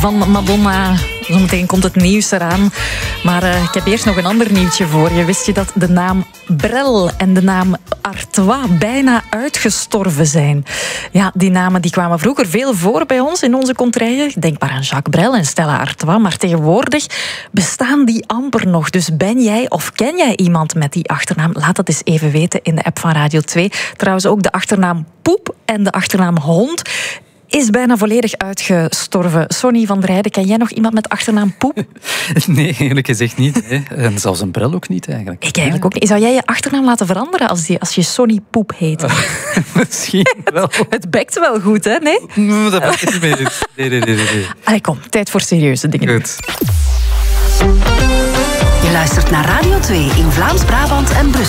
Van Madonna. Zometeen komt het nieuws eraan. Maar ik heb eerst nog een ander nieuwtje voor je. Wist je dat de naam Brel en de naam Artois bijna uitgestorven zijn? Ja, die namen die kwamen vroeger veel voor bij ons in onze contraien. Denk maar aan Jacques Brel en Stella Artois. Maar tegenwoordig bestaan die amper nog. Dus ben jij of ken jij iemand met die achternaam? Laat dat eens even weten in de app van Radio 2. Trouwens ook de achternaam Poep en de achternaam Hond is bijna volledig uitgestorven. Sonny van der Heijden, ken jij nog iemand met achternaam Poep? Nee, eerlijk gezegd niet. Hè. En zelfs een Brel ook niet, eigenlijk. Ik eigenlijk ook niet. Zou jij je achternaam laten veranderen als je Sonny Poep heet? Misschien wel. Het bekt wel goed, hè? Nee? Dat mag ik niet meer. Nee. Allee, kom. Tijd voor serieuze dingen. Goed. Je luistert naar Radio 2 in Vlaams-Brabant en Brussel.